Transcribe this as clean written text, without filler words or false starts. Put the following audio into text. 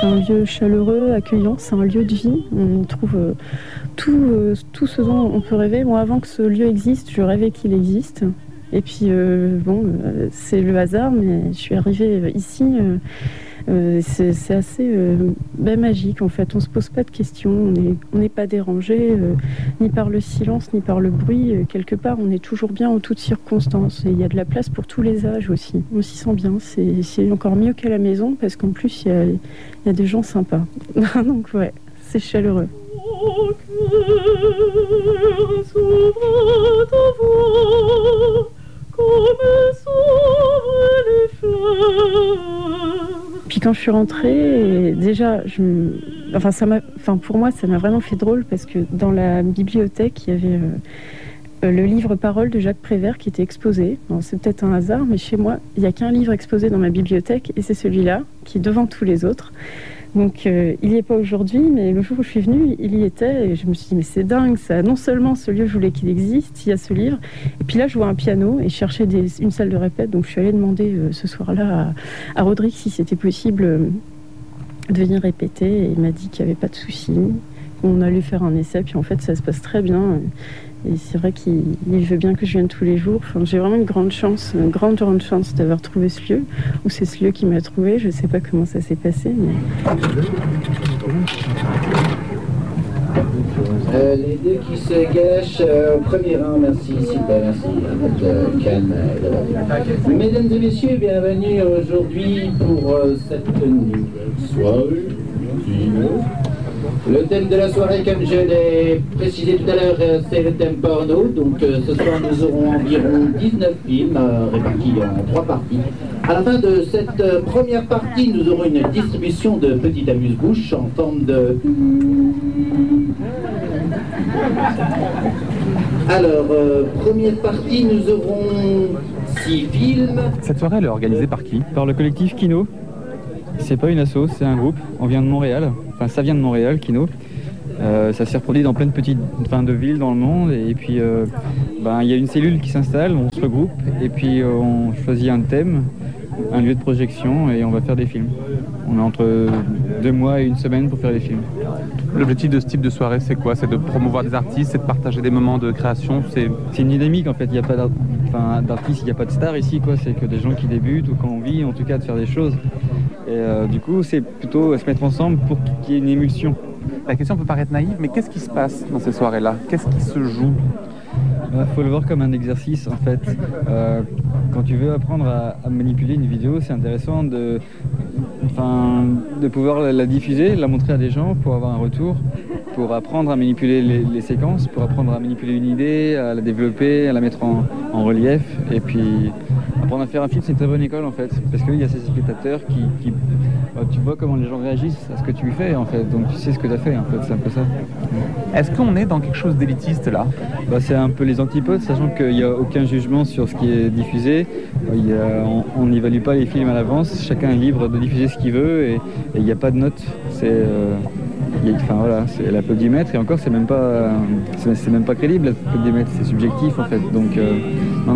c'est un lieu chaleureux, accueillant, c'est un lieu de vie. On y trouve tout ce dont on peut rêver. Moi, avant que ce lieu existe, je rêvais qu'il existe. Et puis, c'est le hasard, mais je suis arrivée ici. C'est assez magique, en fait. On ne se pose pas de questions, on n'est pas dérangé, ni par le silence, ni par le bruit. Quelque part, on est toujours bien en toutes circonstances. Et il y a de la place pour tous les âges aussi. On s'y sent bien. C'est encore mieux qu'à la maison, parce qu'en plus, il y a des gens sympas. Donc, ouais, c'est chaleureux. Puis quand je suis rentrée, déjà, pour moi, ça m'a vraiment fait drôle parce que dans la bibliothèque, il y avait le livre Paroles de Jacques Prévert qui était exposé. Bon, c'est peut-être un hasard, mais chez moi, il n'y a qu'un livre exposé dans ma bibliothèque et c'est celui-là qui est devant tous les autres. Donc il n'y est pas aujourd'hui, mais le jour où je suis venue, il y était et je me suis dit mais c'est dingue ça. Non seulement ce lieu, je voulais qu'il existe, il y a ce livre, et puis là je vois un piano et je cherchais une salle de répète, donc je suis allée demander ce soir-là à Rodrigue si c'était possible de venir répéter et il m'a dit qu'il n'y avait pas de souci. On allait faire un essai, puis en fait ça se passe très bien. Et c'est vrai qu'il veut bien que je vienne tous les jours. Enfin, j'ai vraiment une grande chance d'avoir trouvé ce lieu. Ou c'est ce lieu qui m'a trouvé. Je ne sais pas comment ça s'est passé. Mais... les deux qui se gâchent au premier rang, merci, super, merci. Calme. Mesdames et messieurs, bienvenue aujourd'hui pour cette nouvelle soirée. Le thème de la soirée, comme je l'ai précisé tout à l'heure, c'est le thème porno. Donc ce soir, nous aurons environ 19 films répartis en 3 parties. À la fin de cette première partie, nous aurons une distribution de petites amuse-bouches en forme de... Alors, première partie, nous aurons 6 films. Cette soirée, elle est organisée par qui? Par le collectif Kino. C'est pas une asso, c'est un groupe. On vient de Montréal. Enfin, ça vient de Montréal, Kino. Ça s'est reproduit dans plein de villes dans le monde. Et puis, il y a une cellule qui s'installe, on se regroupe. Et puis, on choisit un thème, un lieu de projection, et on va faire des films. On a entre 2 mois et 1 semaine pour faire des films. L'objectif de ce type de soirée, c'est quoi? C'est de promouvoir des artistes, c'est de partager des moments de création? C'est une dynamique, en fait. Il n'y a pas d'artistes, il n'y a pas de stars ici, quoi. C'est que des gens qui débutent ou qui ont envie, en tout cas, de faire des choses. Et du coup, c'est plutôt se mettre ensemble pour qu'il y ait une émulsion. La question peut paraître naïve, mais qu'est-ce qui se passe dans ces soirées-là? Qu'est-ce qui se joue? Faut le voir comme un exercice, en fait. Quand tu veux apprendre à manipuler une vidéo, c'est intéressant de pouvoir la diffuser, la montrer à des gens pour avoir un retour, pour apprendre à manipuler les séquences, pour apprendre à manipuler une idée, à la développer, à la mettre en relief. Et puis, apprendre à faire un film, c'est une très bonne école, en fait. Parce qu'il y a ces spectateurs qui tu vois comment les gens réagissent à ce que tu fais, en fait. Donc tu sais ce que tu as fait, en fait. C'est un peu ça. Est-ce qu'on est dans quelque chose d'élitiste, là? C'est un peu les antipodes, sachant qu'il n'y a aucun jugement sur ce qui est diffusé. On n'évalue pas les films à l'avance. Chacun est libre de diffuser ce qu'il veut et il n'y a pas de notes. C'est l'applaudimètre, et encore c'est même pas crédible, l'applaudimètre, c'est subjectif, en fait. Donc